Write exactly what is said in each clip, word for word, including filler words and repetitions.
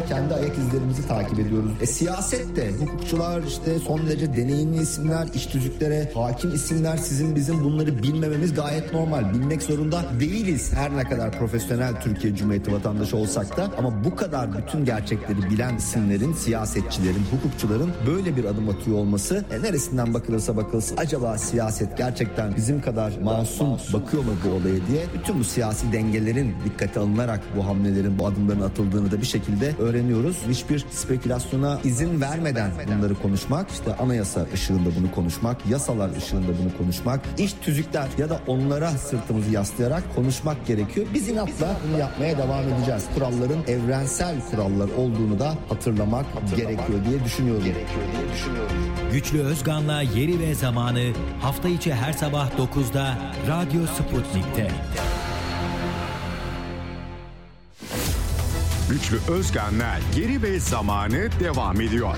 da kendi ayak izlerimizi takip ediyoruz. E, siyaset de, hukukçular, işte son derece deneyimli isimler, iş tüzüklere hakim isimler, sizin bizim bunları bilmememiz gayet normal. Bilmek zorunda değiliz her ne kadar profesyonel Türkiye Cumhuriyeti vatandaşı olsak da, ama bu kadar bütün gerçekleri bilen isimlerin, siyasetçilerin, hukukçuların böyle bir adım atıyor olması, e, neresinden bakılırsa bakılsın acaba siyaset gerçekten bizim kadar masum bakıyor mu bu olaya diye, bütün bu siyasi dengelerin dikkate alınarak bu hamlelerin, bu adımların atıldığını da bir şekilde öğreniyoruz. Hiçbir spekülasyona izin vermeden bunları konuşmak, işte anayasa ışığında bunu konuşmak, yasalar ışığında bunu konuşmak, iş tüzükler ya da onlara sırtımızı yaslayarak konuşmak gerekiyor. Biz inatla bunu yapmaya devam edeceğiz. Kuralların evrensel kurallar olduğunu da hatırlamak, hatırlamak gerekiyor diye düşünüyorum. Gerekiyor diye düşünüyorum. Güçlü Özgan'la Yeri ve Zamanı hafta içi her sabah dokuzda Radyo Sputnik'te. Güçlü Özgan'la Yeri ve Zamanı devam ediyor.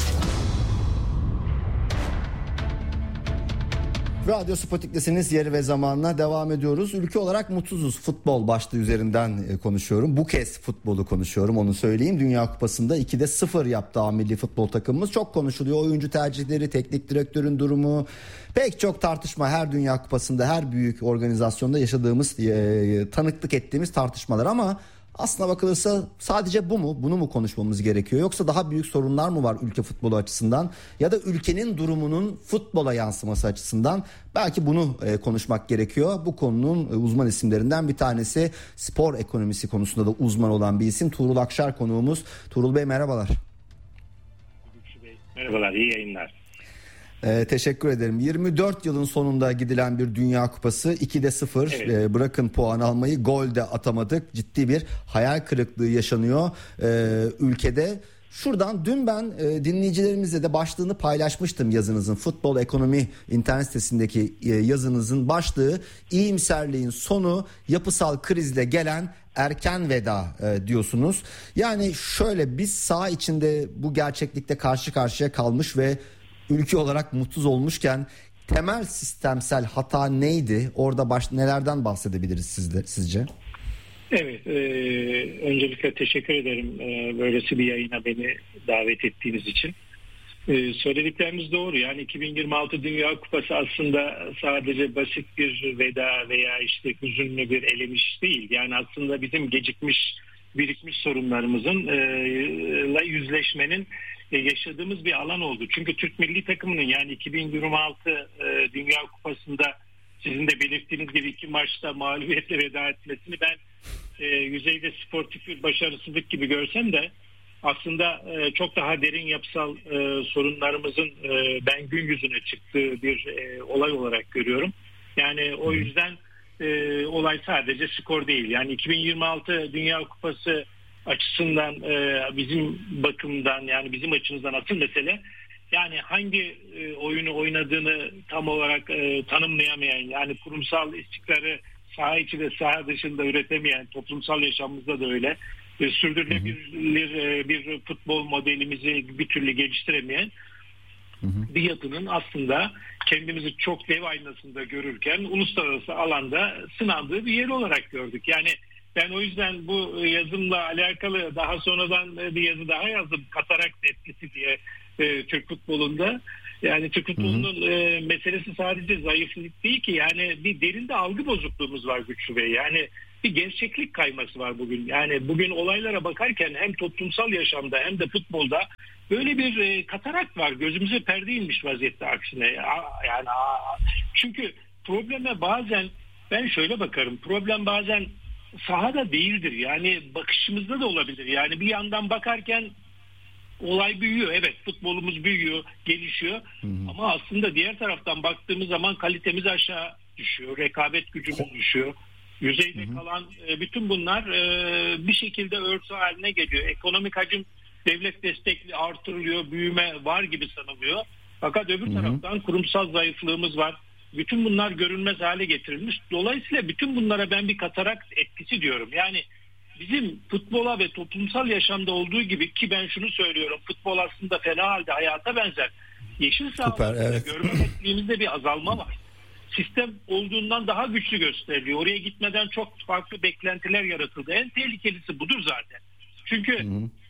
Radyo Sputnik'tesiniz, Yeri ve Zaman'la devam ediyoruz. Ülke olarak mutsuzuz. Futbol başlığı üzerinden konuşuyorum. Bu kez futbolu konuşuyorum, onu söyleyeyim. Dünya Kupası'nda ikide sıfır yaptı A milli futbol takımımız. Çok konuşuluyor. Oyuncu tercihleri, teknik direktörün durumu, pek çok tartışma. Her Dünya Kupası'nda, her büyük organizasyonda yaşadığımız, e, tanıklık ettiğimiz tartışmalar, ama aslına bakılırsa sadece bu mu? Bunu mu konuşmamız gerekiyor? Yoksa daha büyük sorunlar mı var ülke futbolu açısından? Ya da ülkenin durumunun futbola yansıması açısından? Belki bunu e, konuşmak gerekiyor. Bu konunun e, uzman isimlerinden bir tanesi, spor ekonomisi konusunda da uzman olan bir isim. Tuğrul Akşar konuğumuz. Tuğrul Bey merhabalar. Merhabalar, iyi yayınlar. Ee, teşekkür ederim. yirmi dört yılın sonunda gidilen bir Dünya Kupası, ikide sıfır. Evet. Ee, bırakın puan almayı, gol de atamadık. Ciddi bir hayal kırıklığı yaşanıyor ee, ülkede. Şuradan dün ben e, dinleyicilerimizle de başlığını paylaşmıştım yazınızın. Futbol Ekonomi internet sitesindeki e, yazınızın başlığı iyimserliğin sonu, yapısal krizle gelen erken veda e, diyorsunuz. Yani şöyle, biz saha içinde bu gerçeklikte karşı karşıya kalmış ve ülke olarak mutsuz olmuşken temel sistemsel hata neydi? Orada baş, nelerden bahsedebiliriz sizde, sizce? Evet, e, öncelikle teşekkür ederim e, böylesi bir yayına beni davet ettiğiniz için. E, söylediklerimiz doğru. Yani iki bin yirmi altı Dünya Kupası aslında sadece basit bir veda veya işte hüzünlü bir elemiş değil. Yani aslında bizim gecikmiş, birikmiş sorunlarımızın e, yüzleşmenin yaşadığımız bir alan oldu. Çünkü Türk milli takımının yani iki bin yirmi altı e, Dünya Kupası'nda sizin de belirttiğiniz gibi iki maçta mağlubiyetle veda etmesini ben e, yüzeyde sportif bir başarısızlık gibi görsem de aslında e, çok daha derin yapısal e, sorunlarımızın e, ben gün yüzüne çıktığı bir e, olay olarak görüyorum. Yani o yüzden e, olay sadece skor değil. Yani iki bin yirmi altı Dünya Kupası açısından e, bizim bakımdan, yani bizim açımızdan asıl mesele, yani hangi e, oyunu oynadığını tam olarak e, tanımlayamayan, yani kurumsal istikrarı saha içi ve saha dışında üretemeyen, toplumsal yaşamımızda da öyle e, sürdürülebilir e, bir futbol modelimizi bir türlü geliştiremeyen hı hı. bir yapının aslında kendimizi çok dev aynasında görürken uluslararası alanda sınandığı bir yer olarak gördük. Yani ben o yüzden bu yazımla alakalı daha sonradan bir yazı daha yazdım. Katarakt etkisi diye e, Türk futbolunda. Yani Türk futbolunun e, meselesi sadece zayıflık değil ki. Yani bir derinde algı bozukluğumuz var Güçlü Bey. Yani bir gerçeklik kayması var bugün. Yani bugün olaylara bakarken hem toplumsal yaşamda hem de futbolda böyle bir e, katarakt var. Gözümüze perde inmiş vaziyette aksine. Yani çünkü probleme bazen ben şöyle bakarım. Problem bazen sahada değildir. Yani bakışımızda da olabilir. Yani bir yandan bakarken olay büyüyor. Evet, futbolumuz büyüyor, gelişiyor. Hı hı. Ama aslında diğer taraftan baktığımız zaman kalitemiz aşağı düşüyor. Rekabet gücümüz düşüyor. Yüzeyde hı hı. kalan bütün bunlar bir şekilde örtü haline geliyor. Ekonomik hacim devlet destekli artırılıyor. Büyüme var gibi sanılıyor. Fakat öbür hı hı. taraftan kurumsal zayıflığımız var. Bütün bunlar görünmez hale getirilmiş. Dolayısıyla bütün bunlara ben bir katarakt etkisi diyorum. Yani bizim futbola ve toplumsal yaşamda olduğu gibi, ki ben şunu söylüyorum, futbol aslında fena halde hayata benzer. Yeşil sahalarda evet. görmemekliğimizde bir azalma var. Sistem olduğundan daha güçlü gösteriliyor. Oraya gitmeden çok farklı beklentiler yaratıldı. En tehlikelisi budur zaten. Çünkü hı hı.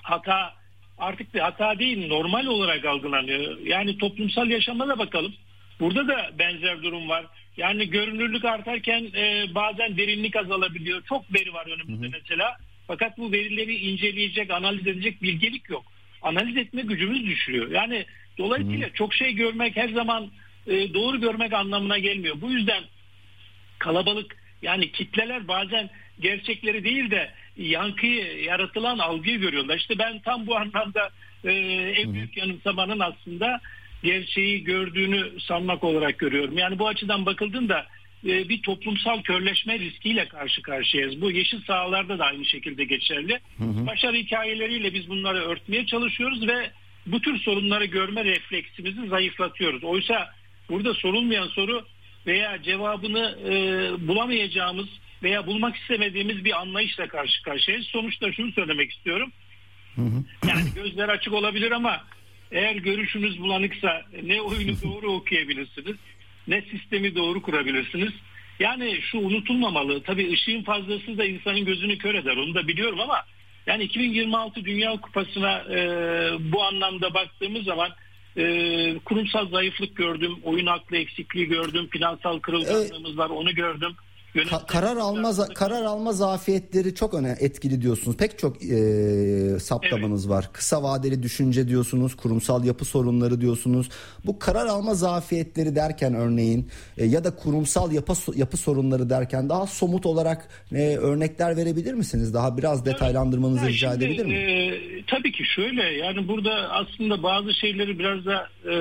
hata artık bir hata değil, normal olarak algılanıyor. Yani toplumsal yaşama da bakalım. Burada da benzer durum var. Yani görünürlük artarken e, bazen derinlik azalabiliyor. Çok veri var önümüzde mesela. Fakat bu verileri inceleyecek, analiz edecek bilgelik yok. Analiz etme gücümüz düşüyor. Yani dolayısıyla Hı. çok şey görmek her zaman e, doğru görmek anlamına gelmiyor. Bu yüzden kalabalık, yani kitleler bazen gerçekleri değil de yankıyı, yaratılan algıyı görüyorlar. İşte ben tam bu anlamda e, en büyük yanılsamanın aslında gerçeği gördüğünü sanmak olarak görüyorum. Yani bu açıdan bakıldığında e, bir toplumsal körleşme riskiyle karşı karşıyayız. Bu yeşil sahalarda da aynı şekilde geçerli. Hı hı. Başarı hikayeleriyle biz bunları örtmeye çalışıyoruz ve bu tür sorunları görme refleksimizi zayıflatıyoruz. Oysa burada sorulmayan soru veya cevabını e, bulamayacağımız veya bulmak istemediğimiz bir anlayışla karşı karşıyayız. Sonuçta şunu söylemek istiyorum. Hı hı. Yani gözler açık olabilir ama eğer görüşünüz bulanıksa ne oyunu doğru okuyabilirsiniz, ne sistemi doğru kurabilirsiniz. Yani şu unutulmamalı. Tabii ışığın fazlası da insanın gözünü kör eder. Onu da biliyorum ama yani iki bin yirmi altı Dünya Kupası'na e, bu anlamda baktığımız zaman e, kurumsal zayıflık gördüm, oyun aklı eksikliği gördüm, finansal kırılganlığımız var, onu gördüm. Ka- karar alma karar alma zafiyetleri çok önemli, etkili diyorsunuz. Pek çok e, saptamanız evet. var. Kısa vadeli düşünce diyorsunuz, kurumsal yapı sorunları diyorsunuz. Bu karar alma zafiyetleri derken örneğin e, ya da kurumsal yapı yapı sorunları derken daha somut olarak e, örnekler verebilir misiniz? Daha biraz detaylandırmanızı ya rica şimdi, edebilir miyim? E, tabii ki şöyle, yani burada aslında bazı şeyleri biraz da e,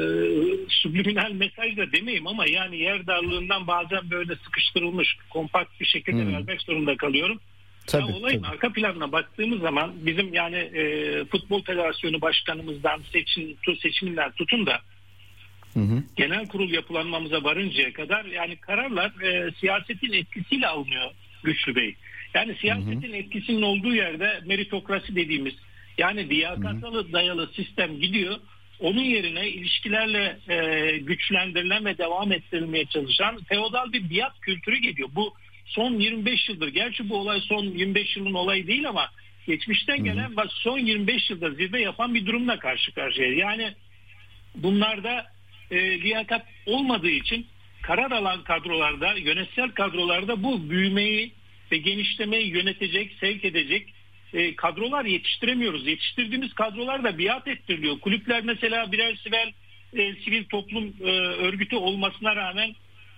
subliminal mesaj da demeyeyim ama yani yer darlığından bazen böyle sıkıştırılmış, kompakt bir şekilde hmm. vermek zorunda kalıyorum. Tabii, olayın tabii. arka planına baktığımız zaman bizim yani e, Futbol Federasyonu Başkanımızdan seçim, seçiminden tutun da hı hı. genel kurul yapılanmamıza varıncaya kadar yani kararlar e, siyasetin etkisiyle alınıyor Güçlü Bey. Yani siyasetin hı hı. etkisinin olduğu yerde meritokrasi dediğimiz yani liyakata dayalı sistem gidiyor. Onun yerine ilişkilerle e, güçlendirilen ve devam ettirilmeye çalışan feodal bir biat kültürü geliyor. Bu son yirmi beş yıldır, gerçi bu olay son yirmi beş yılın olayı değil ama geçmişten gelen ve son yirmi beş yılda zirve yapan bir durumla karşı karşıya. Yani bunlarda e, liyakat olmadığı için karar alan kadrolarda, yönetsel kadrolarda bu büyümeyi ve genişlemeyi yönetecek, sevk edecek E, kadrolar yetiştiremiyoruz. Yetiştirdiğimiz kadrolar da biat ettiriliyor. Kulüpler mesela birer sivil, e, sivil toplum e, örgütü olmasına rağmen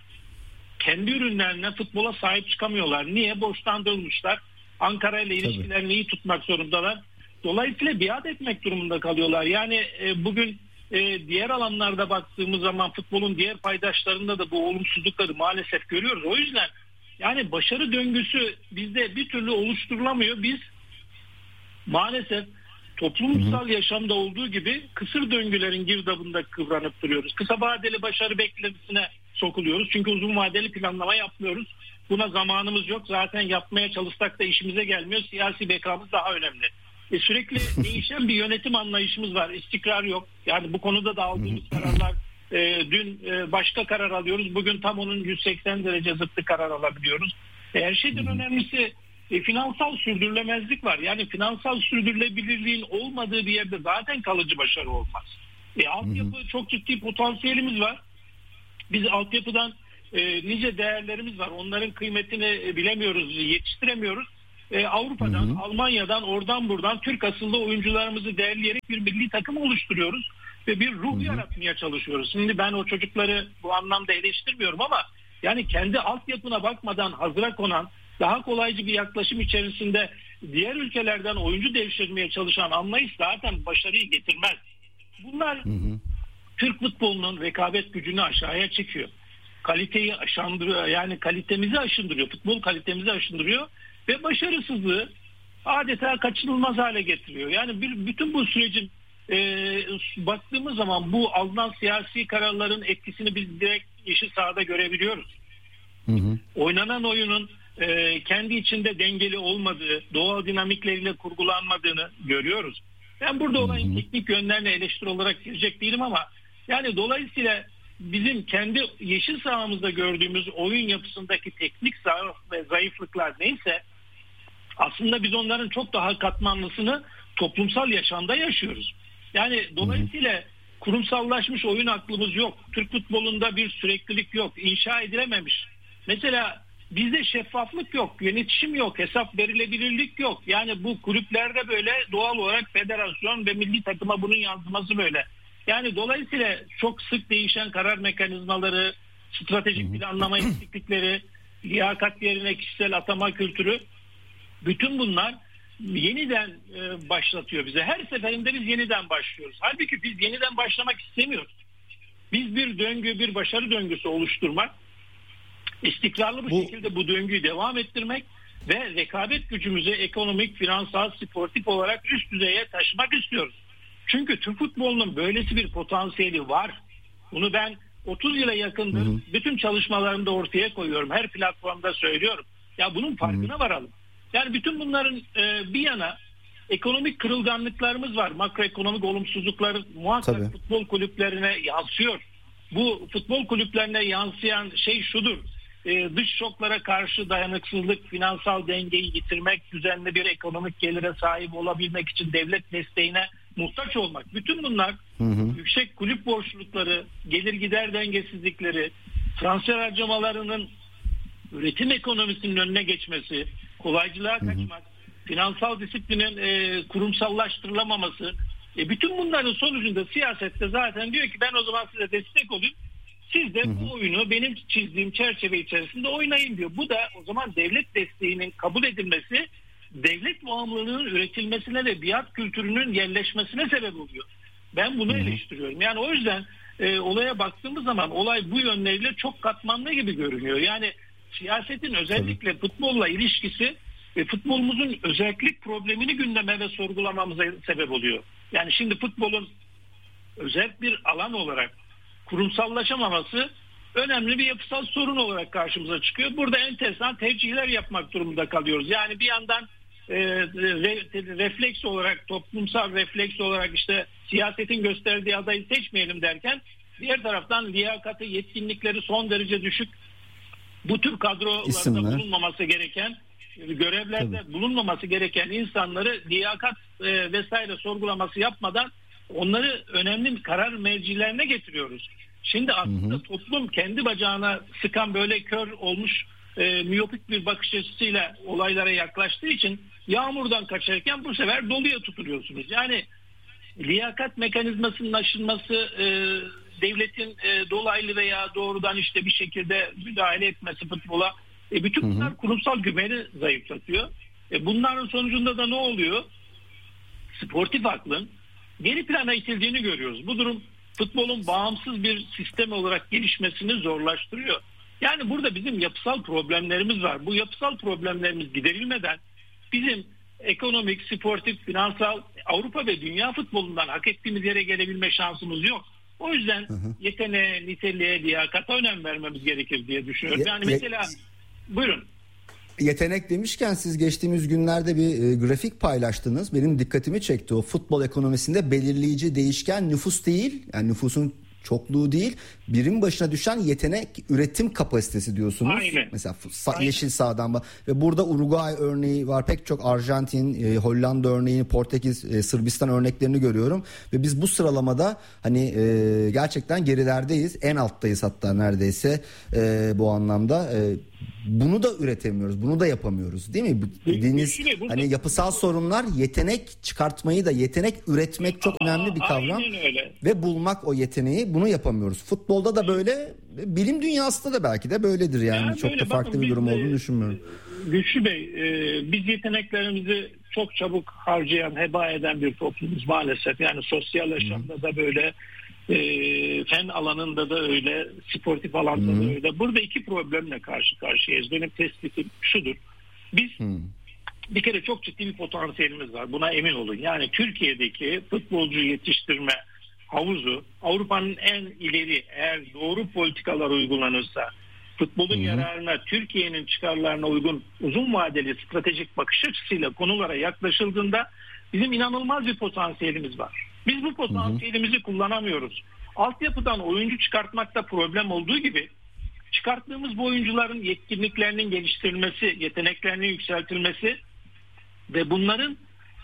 kendi ürünlerine, futbola sahip çıkamıyorlar. Niye? Borçlandırılmışlar. Ankara ile ilişkilerini iyi tutmak zorundalar. Dolayısıyla biat etmek durumunda kalıyorlar. Yani e, bugün e, diğer alanlarda baktığımız zaman futbolun diğer paydaşlarında da bu olumsuzlukları maalesef görüyoruz. O yüzden yani başarı döngüsü bizde bir türlü oluşturulamıyor. Biz maalesef toplumsal yaşamda olduğu gibi kısır döngülerin girdabında kıvranıp duruyoruz. Kısa vadeli başarı beklentisine sokuluyoruz. Çünkü uzun vadeli planlama yapmıyoruz. Buna zamanımız yok. Zaten yapmaya çalışsak da işimize gelmiyor. Siyasi bekamız daha önemli. E sürekli değişen bir yönetim anlayışımız var. İstikrar yok. Yani bu konuda da aldığımız kararlar e, dün e, başka karar alıyoruz. Bugün tam onun yüz seksen derece zıttı karar alabiliyoruz. E, her şeyden önemlisi E, finansal sürdürülemezlik var. Yani finansal sürdürülebilirliğin olmadığı bir yerde zaten kalıcı başarı olmaz. E, altyapı hı hı. çok ciddi potansiyelimiz var. Biz altyapıdan e, nice değerlerimiz var. Onların kıymetini e, bilemiyoruz, yetiştiremiyoruz. E, Avrupa'dan, hı hı. Almanya'dan, oradan buradan Türk asıllı oyuncularımızı değerleyerek bir milli takım oluşturuyoruz ve bir ruh hı hı. yaratmaya çalışıyoruz. Şimdi ben o çocukları bu anlamda eleştirmiyorum ama yani kendi altyapına bakmadan hazıra konan, daha kolaycı bir yaklaşım içerisinde diğer ülkelerden oyuncu devşirmeye çalışan anlayış zaten başarıyı getirmez. Bunlar hı hı. Türk futbolunun rekabet gücünü aşağıya çekiyor. Kaliteyi aşındırıyor. Yani kalitemizi aşındırıyor. Futbol kalitemizi aşındırıyor ve başarısızlığı adeta kaçınılmaz hale getiriyor. Yani bir, bütün bu sürecin e, baktığımız zaman bu alınan siyasi kararların etkisini biz direkt yeşil sahada görebiliyoruz. Hı hı. Oynanan oyunun e, kendi içinde dengeli olmadığı, doğal dinamikleriyle kurgulanmadığını görüyoruz. Ben burada olayın teknik yönlerine eleştiri olarak girecek değilim ama yani dolayısıyla bizim kendi yeşil sahamızda gördüğümüz oyun yapısındaki teknik zaaf ve zayıflıklar neyse aslında biz onların çok daha katmanlısını toplumsal yaşamda yaşıyoruz. Yani dolayısıyla kurumsallaşmış oyun aklımız yok. Türk futbolunda bir süreklilik yok. İnşa edilememiş. Mesela bizde şeffaflık yok, yönetişim yok, hesap verilebilirlik yok. Yani bu kulüplerde böyle doğal olarak federasyon ve milli takıma bunun yansıması böyle. Yani dolayısıyla çok sık değişen karar mekanizmaları, stratejik planlama eksiklikleri, liyakat yerine kişisel atama kültürü, bütün bunlar yeniden e, başlatıyor bize. Her seferinde biz yeniden başlıyoruz. Halbuki biz yeniden başlamak istemiyoruz. Biz bir döngü, bir başarı döngüsü oluşturmak, istikrarlı bir bu... şekilde bu döngüyü devam ettirmek ve rekabet gücümüzü ekonomik, finansal, sportif olarak üst düzeye taşımak istiyoruz. Çünkü Türk futbolunun böylesi bir potansiyeli var. Bunu ben otuz yıla yakındır hı hı. bütün çalışmalarımda ortaya koyuyorum. Her platformda söylüyorum. Ya bunun farkına hı hı. varalım. Yani bütün bunların e, bir yana ekonomik kırılganlıklarımız var. Makroekonomik olumsuzluklar muhakkak Tabii. futbol kulüplerine yansıyor. Bu futbol kulüplerine yansıyan şey şudur. E, dış şoklara karşı dayanıksızlık, finansal dengeyi yitirmek, düzenli bir ekonomik gelire sahip olabilmek için devlet desteğine muhtaç olmak. Bütün bunlar hı hı. yüksek kulüp borçlulukları, gelir gider dengesizlikleri, transfer harcamalarının üretim ekonomisinin önüne geçmesi, kolaycılığa kaçmak, hı hı. finansal disiplinin e, kurumsallaştırılamaması, e, bütün bunların sonucunda siyasette zaten diyor ki ben o zaman size destek olayım, siz de hı hı. bu oyunu benim çizdiğim çerçeve içerisinde oynayın diyor. Bu da o zaman devlet desteğinin kabul edilmesi, devlet bağımlılığının üretilmesine ve biat kültürünün yerleşmesine sebep oluyor. Ben bunu hı hı. eleştiriyorum. Yani o yüzden e, olaya baktığımız zaman olay bu yönleriyle çok katmanlı gibi görünüyor. Yani siyasetin özellikle Tabii. futbolla ilişkisi ve futbolumuzun özellik problemini gündeme ve sorgulamamıza sebep oluyor. Yani şimdi futbolun özel bir alan olarak kurumsallaşamaması önemli bir yapısal sorun olarak karşımıza çıkıyor. Burada enteresan tercihler yapmak durumunda kalıyoruz. Yani bir yandan e, re, refleks olarak, toplumsal refleks olarak işte siyasetin gösterdiği adayı seçmeyelim derken diğer taraftan liyakatı, yetkinlikleri son derece düşük, bu tür kadrolarda İsimler. bulunmaması gereken, görevlerde Tabii. bulunmaması gereken insanları liyakat e, vesaire sorgulaması yapmadan onları önemli karar mevcilerine getiriyoruz. Şimdi aslında hı hı. toplum kendi bacağına sıkan böyle kör olmuş e, miyopik bir bakış açısıyla olaylara yaklaştığı için yağmurdan kaçarken bu sefer doluya tutuluyorsunuz. Yani liyakat mekanizmasının aşılması, e, devletin e, dolaylı veya doğrudan işte bir şekilde müdahale etmesi futbola, e, bütün bunlar hı hı. kurumsal güveni zayıflatıyor. E, bunların sonucunda da ne oluyor? Sportif aklın geri plana itildiğini görüyoruz. Bu durum futbolun bağımsız bir sistem olarak gelişmesini zorlaştırıyor. Yani burada bizim yapısal problemlerimiz var. Bu yapısal problemlerimiz giderilmeden bizim ekonomik, sportif, finansal Avrupa ve dünya futbolundan hak ettiğimiz yere gelebilme şansımız yok. O yüzden hı hı. yeteneğe, niteliğe, liyakata önem vermemiz gerekir diye düşünüyorum. Yani ye- mesela buyurun. Yetenek demişken siz geçtiğimiz günlerde bir e, grafik paylaştınız. Benim dikkatimi çekti. O futbol ekonomisinde belirleyici değişken nüfus değil. Yani nüfusun çokluğu değil. Birim başına düşen yetenek üretim kapasitesi diyorsunuz. Aynen. Mesela Aynen. yeşil sahadan bak. Ve burada Uruguay örneği var. Pek çok Arjantin, e, Hollanda örneğini, Portekiz, e, Sırbistan örneklerini görüyorum. Ve biz bu sıralamada hani e, gerçekten gerilerdeyiz. En alttayız hatta neredeyse e, bu anlamda. E, Bunu da üretemiyoruz. Bunu da yapamıyoruz. Değil mi? Dediğiniz hani yapısal sorunlar, yetenek çıkartmayı da, yetenek üretmek çok Aa, önemli bir kavram. Ve bulmak o yeteneği, bunu yapamıyoruz. Futbolda da böyle, bilim dünyasında da belki de böyledir yani. yani çok da farklı bakın, bir durum de, olduğunu düşünmüyorum. Güçlü Bey, e, biz yeteneklerimizi çok çabuk harcayan, heba eden bir toplumuz maalesef. Yani sosyal yaşamda Hı. da böyle, E, fen alanında da öyle, sportif alanda hmm. da öyle. Burada iki problemle karşı karşıyayız. Benim tespitim şudur. Biz hmm. bir kere çok ciddi bir potansiyelimiz var. Buna emin olun. Yani Türkiye'deki futbolcu yetiştirme havuzu Avrupa'nın en ileri, eğer doğru politikalar uygulanırsa, futbolun hmm. yararına, Türkiye'nin çıkarlarına uygun uzun vadeli stratejik bakış açısıyla konulara yaklaşıldığında bizim inanılmaz bir potansiyelimiz var. Biz bu potansiyelimizi hı hı. kullanamıyoruz. Altyapıdan oyuncu çıkartmakta problem olduğu gibi çıkarttığımız bu oyuncuların yetkinliklerinin geliştirilmesi, yeteneklerinin yükseltilmesi ve bunların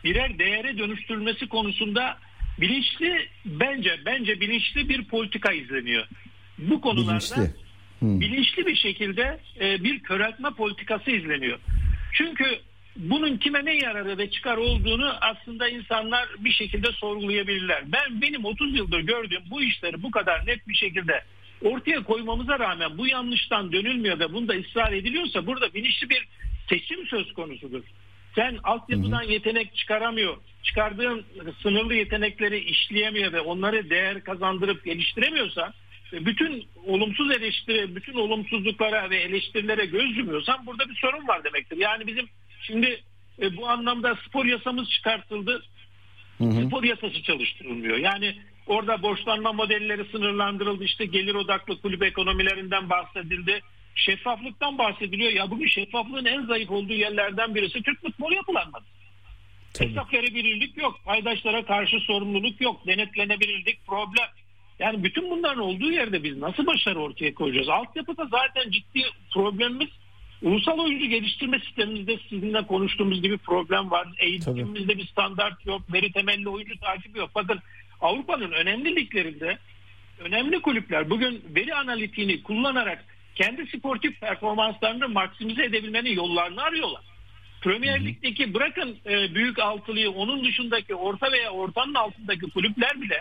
birer değere dönüştürülmesi konusunda bilinçli bence bence bilinçli bir politika izleniyor. Bu konularda bilinçli, hmm. bilinçli bir şekilde e, bir köreltme politikası izleniyor. Çünkü bunun kime ne yararı ve çıkar olduğunu aslında insanlar bir şekilde sorgulayabilirler. Ben benim otuz yıldır gördüğüm bu işleri bu kadar net bir şekilde ortaya koymamıza rağmen bu yanlıştan dönülmüyor ve bunda ısrar ediliyorsa burada bilinçli bir seçim söz konusudur. Sen altyapıdan hı hı. yetenek çıkaramıyor, çıkardığın sınırlı yetenekleri işleyemiyor ve onları değer kazandırıp geliştiremiyorsan, bütün olumsuz eleştiri, bütün olumsuzluklara ve eleştirilere göz yumuyorsan burada bir sorun var demektir. Yani bizim şimdi e, bu anlamda spor yasamız çıkartıldı. Hı hı. Spor yasası çalıştırılmıyor. Yani orada borçlanma modelleri sınırlandırıldı. İşte gelir odaklı kulüp ekonomilerinden bahsedildi. Şeffaflıktan bahsediliyor. Ya bugün şeffaflığın en zayıf olduğu yerlerden birisi Türk futbolu yapılanmadı. Hesap verebilirlik yok. Paydaşlara karşı sorumluluk yok. Denetlenebilirlik problem. Yani bütün bunların olduğu yerde biz nasıl başarı ortaya koyacağız? Altyapıda zaten ciddi problemimiz. Ulusal oyuncu geliştirme sistemimizde sizinle konuştuğumuz gibi problem var. Eğitimimizde bir standart yok. Veri temelli oyuncu takibi yok. Bakın Avrupa'nın önemli liglerinde önemli kulüpler bugün veri analitiğini kullanarak kendi sportif performanslarını maksimize edebilmenin yollarını arıyorlar. Premier Lig'deki bırakın e, büyük altılıyı, onun dışındaki orta veya ortanın altındaki kulüpler bile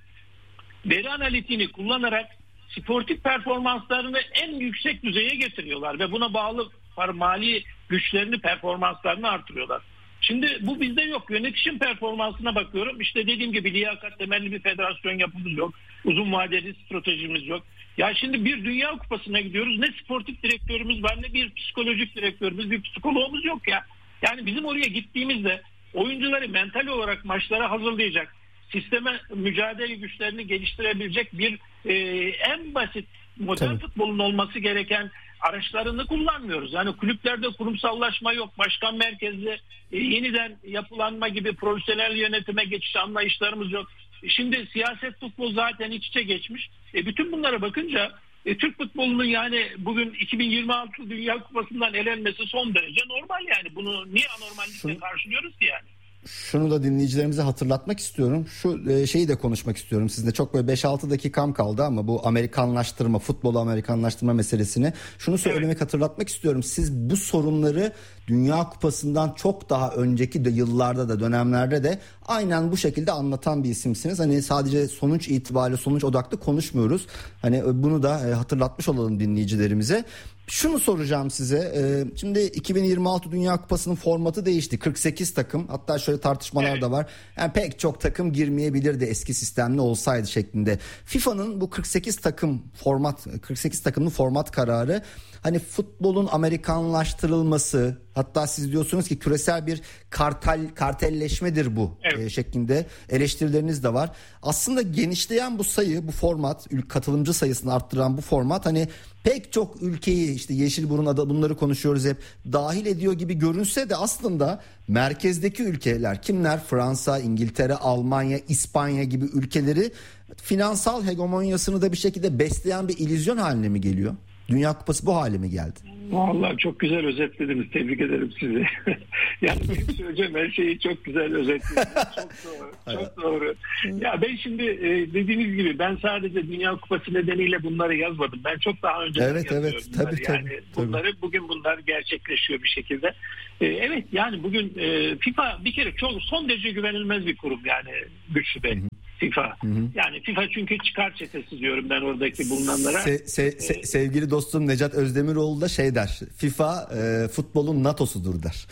veri analitiğini kullanarak sportif performanslarını en yüksek düzeye getiriyorlar ve buna bağlı mali güçlerini, performanslarını artırıyorlar. Şimdi bu bizde yok. Yönetişim performansına bakıyorum. İşte dediğim gibi liyakat temelli bir federasyon yapımız yok. Uzun vadeli stratejimiz yok. Ya şimdi bir Dünya Kupası'na gidiyoruz. Ne sportif direktörümüz var, ne bir psikolojik direktörümüz, bir psikoloğumuz yok ya. Yani bizim oraya gittiğimizde oyuncuları mental olarak maçlara hazırlayacak, sisteme mücadele güçlerini geliştirebilecek bir e, en basit modern Tabii. futbolun olması gereken araçlarını kullanmıyoruz. Yani kulüplerde kurumsallaşma yok, başkan merkezli e, yeniden yapılanma gibi profesyonel yönetime geçiş anlayışlarımız yok. E, şimdi siyaset futbol zaten iç içe geçmiş. E, bütün bunlara bakınca e, Türk futbolunun yani bugün iki bin yirmi altı Dünya Kupası'ndan elenmesi son derece normal yani. Bunu niye anormallikle karşılıyoruz ki yani? Şunu da dinleyicilerimize hatırlatmak istiyorum. Şu şeyi de konuşmak istiyorum sizinle. Çok böyle beş altı dakikam kaldı ama bu Amerikanlaştırma, futbolu Amerikanlaştırma meselesini. Şunu söylemek, evet. hatırlatmak istiyorum. Siz bu sorunları Dünya Kupası'ndan çok daha önceki de yıllarda da dönemlerde de aynen bu şekilde anlatan bir isimsiniz. Hani sadece sonuç itibariyle sonuç odaklı konuşmuyoruz. Hani bunu da hatırlatmış olalım dinleyicilerimize. Şunu soracağım size. Şimdi iki bin yirmi altı Dünya Kupası'nın formatı değişti. kırk sekiz takım. Hatta şöyle tartışmalar evet. da var. Yani pek çok takım girmeyebilirdi eski sistemli olsaydı şeklinde. FIFA'nın bu kırk sekiz takım format kırk sekiz takımlı format kararı hani futbolun Amerikanlaştırılması, hatta siz diyorsunuz ki küresel bir kartel kartelleşmedir bu evet. e, şeklinde eleştirileriniz de var. Aslında genişleyen bu sayı, bu format, katılımcı sayısını arttıran bu format hani pek çok ülkeyi, işte Yeşilburun adı, bunları konuşuyoruz hep, dahil ediyor gibi görünse de aslında merkezdeki ülkeler kimler? Fransa, İngiltere, Almanya, İspanya gibi ülkeleri finansal hegemonyasını da bir şekilde besleyen bir illüzyon haline mi geliyor? Dünya Kupası bu hale mi geldi? Vallahi çok güzel özetlediniz. Tebrik ederim sizi. Yani benim söyleyeceğim her şeyi çok güzel özetlediniz. Çok doğru. Çok doğru. Ya ben şimdi dediğiniz gibi ben sadece Dünya Kupası nedeniyle bunları yazmadım. Ben çok daha önce evet, yazıyorum. Evet, tabii, yani tabii, bunları tabii. bugün bunlar gerçekleşiyor bir şekilde. Evet yani bugün FIFA bir kere çok son derece güvenilmez bir kurum yani güçlü de. FIFA. Hı hı. Yani FIFA çünkü çıkar çetesi diyorum ben oradaki bulunanlara. Se, se, se, sevgili dostum Necat Özdemiroğlu da şey der. FIFA e, futbolun NATO'sudur der.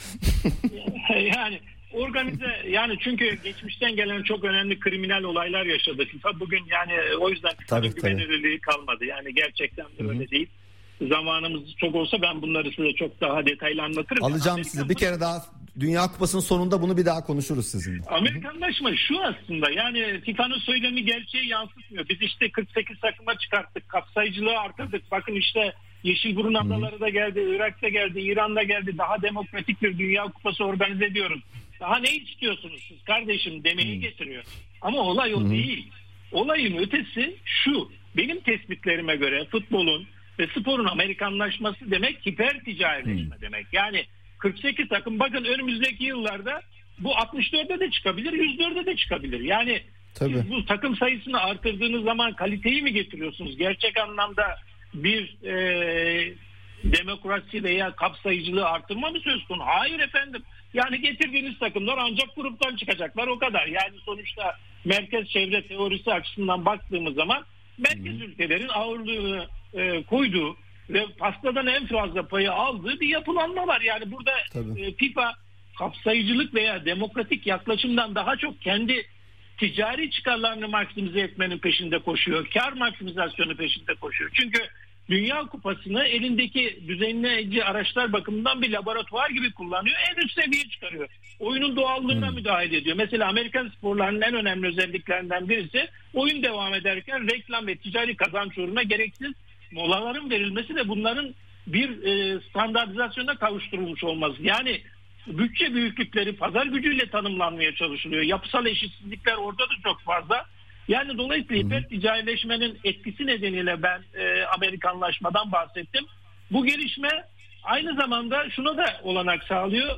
Yani organize yani çünkü geçmişten gelen çok önemli kriminal olaylar yaşadı FIFA. Bugün yani o yüzden FIFA'nın güvenilirliği kalmadı. Yani gerçekten de öyle hı-hı. değil. Zamanımız çok olsa ben bunları size çok daha detaylı anlatırım. Alacağım yani sizi bir kere daha Dünya Kupası'nın sonunda bunu bir daha konuşuruz sizinle. Amerikanlaşma şu aslında yani FIFA'nın söylemi gerçeği yansıtmıyor. Biz işte kırk sekiz takıma çıkarttık, kapsayıcılığı artırdık. Bakın işte Yeşilburun adaları da geldi, Irak'ta geldi, İran'da geldi. Daha demokratik bir Dünya Kupası organize ediyoruz. Daha ne istiyorsunuz siz kardeşim demeyi hmm. getiriyor. Ama olay o hmm. değil. Olayın ötesi şu. Benim tespitlerime göre futbolun ve sporun Amerikanlaşması demek hiper ticarileşme hmm. demek. Yani kırk sekiz takım bakın önümüzdeki yıllarda bu altmış dörde de çıkabilir, yüz dörde de çıkabilir. Yani Tabii. siz bu takım sayısını artırdığınız zaman kaliteyi mi getiriyorsunuz? Gerçek anlamda bir e, demokrasi veya kapsayıcılığı artırma mı söz konusu? Hayır efendim. Yani getirdiğiniz takımlar ancak gruptan çıkacaklar, o kadar. Yani sonuçta merkez çevre teorisi açısından baktığımız zaman merkez hmm. ülkelerin ağırlığını e, koyduğu ve pastadan en fazla payı aldığı bir yapılanma var. Yani burada e, FIFA kapsayıcılık veya demokratik yaklaşımdan daha çok kendi ticari çıkarlarını maksimize etmenin peşinde koşuyor. Kar maksimizasyonu peşinde koşuyor. Çünkü Dünya Kupası'nı elindeki düzenleyici araçlar bakımından bir laboratuvar gibi kullanıyor. En üst seviyeye çıkarıyor. Oyunun doğallığına hmm. müdahale ediyor. Mesela Amerikan sporlarının en önemli özelliklerinden birisi oyun devam ederken reklam ve ticari kazanç uğruna gereksiz molaların verilmesi ve bunların bir e, standartizasyona kavuşturulmuş olması. Yani bütçe büyüklükleri pazar gücüyle tanımlanmaya çalışılıyor. Yapısal eşitsizlikler orada da çok fazla. Yani dolayısıyla hiper ticarileşmenin etkisi nedeniyle ben e, Amerikanlaşmadan bahsettim. Bu gelişme aynı zamanda şuna da olanak sağlıyor.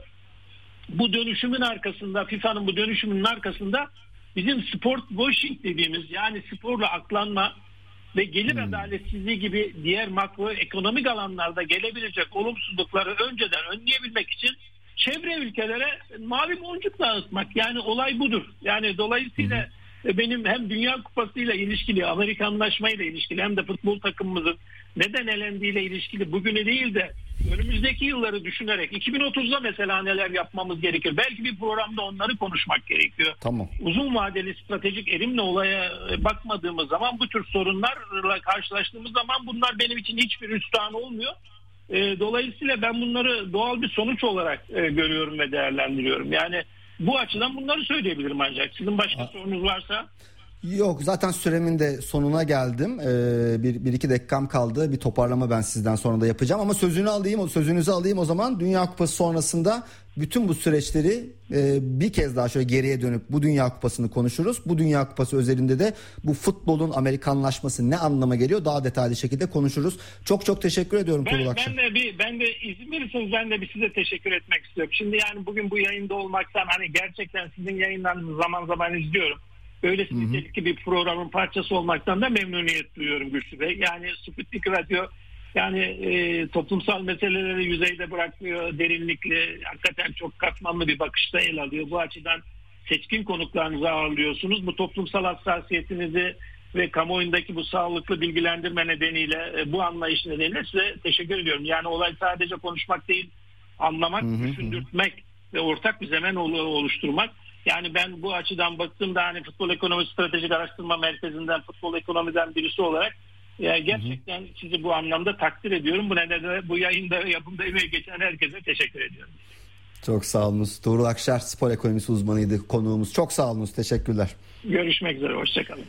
Bu dönüşümün arkasında, FIFA'nın bu dönüşümünün arkasında bizim sport washing dediğimiz, yani sporla aklanma ve gelir hmm. adaletsizliği gibi diğer makroekonomik alanlarda gelebilecek olumsuzlukları önceden önleyebilmek için çevre ülkelere mavi boncuk dağıtmak. Yani olay budur. Yani dolayısıyla hmm. benim hem Dünya Kupası ile ilişkili, Amerikanlaşmayla ilişkili hem de futbol takımımızın neden elendiğiyle ilişkili bugünü değil de önümüzdeki yılları düşünerek iki bin otuzda mesela neler yapmamız gerekir? Belki bir programda onları konuşmak gerekiyor. Tamam. Uzun vadeli stratejik erimle olaya bakmadığımız zaman, bu tür sorunlarla karşılaştığımız zaman bunlar benim için hiçbir üstahane olmuyor. Dolayısıyla ben bunları doğal bir sonuç olarak görüyorum ve değerlendiriyorum. Yani bu açıdan bunları söyleyebilirim ancak. Sizin başka A- sorunuz varsa? Yok, zaten süremin de sonuna geldim. Ee, bir, bir iki dakikam kaldı. Bir toparlama ben sizden sonra da yapacağım. Ama sözünü alayım, sözünüzü alayım o zaman. Dünya Kupası sonrasında bütün bu süreçleri e, bir kez daha şöyle geriye dönüp bu Dünya Kupası'nı konuşuruz. Bu Dünya Kupası özelinde de bu futbolun Amerikanlaşması ne anlama geliyor daha detaylı şekilde konuşuruz. Çok çok teşekkür ediyorum Tuğrul Akşam. Ben de bir ben de izin verirseniz ben de bir size teşekkür etmek istiyorum. Şimdi yani bugün bu yayında olmaktan, hani gerçekten sizin yayınlarınızı zaman zaman izliyorum. Böylesi nitelikli bir programın parçası olmaktan da memnuniyet duyuyorum Güçlü Bey. Yani Sputnik Radyo yani e, toplumsal meseleleri yüzeyde bırakmıyor, derinlikli, hakikaten çok katmanlı bir bakışta el alıyor. Bu açıdan seçkin konuklarınızı ağırlıyorsunuz. Bu toplumsal hassasiyetinizi ve kamuoyundaki bu sağlıklı bilgilendirme nedeniyle, e, bu anlayış nedeniyle size teşekkür ediyorum. Yani olay sadece konuşmak değil, anlamak, hı hı, düşündürtmek ve ortak bir zemin oluşturmak. Yani ben bu açıdan baktığımda hani Futbol Ekonomi Stratejik Araştırma Merkezi'nden, futbol ekonomiden birisi olarak yani gerçekten hı hı. sizi bu anlamda takdir ediyorum. Bu nedenle bu yayında yapımda emeği geçen herkese teşekkür ediyorum. Çok sağ olunuz. Tuğrul Akşar spor ekonomisi uzmanıydı konuğumuz. Çok sağ olunuz. Teşekkürler. Görüşmek üzere. Hoşçakalın.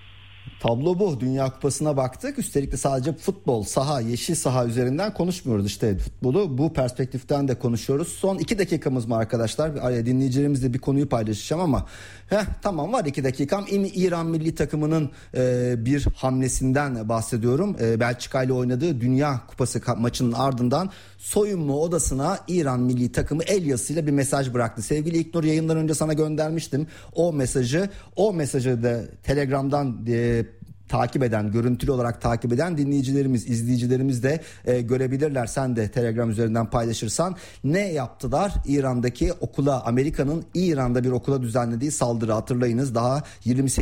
Tablo bu. Dünya Kupası'na baktık. Üstelik de sadece futbol, saha, yeşil saha üzerinden konuşmuyoruz. İşte futbolu bu perspektiften de konuşuyoruz. Son iki dakikamız mı arkadaşlar? Dinleyicilerimizle bir konuyu paylaşacağım ama heh, tamam var iki dakikam. İran milli takımının e, bir hamlesinden bahsediyorum. E, Belçika ile oynadığı Dünya Kupası maçının ardından soyunma odasına İran milli takımı el yazısıyla bir mesaj bıraktı. Sevgili İlknur, yayından önce sana göndermiştim o mesajı. O mesajı da Telegram'dan e, takip eden, görüntülü olarak takip eden dinleyicilerimiz, izleyicilerimiz de e, görebilirler. Sen de Telegram üzerinden paylaşırsan. Ne yaptılar? İran'daki okula, Amerika'nın İran'da bir okula düzenlediği saldırı, hatırlayınız, daha yirmi sekiz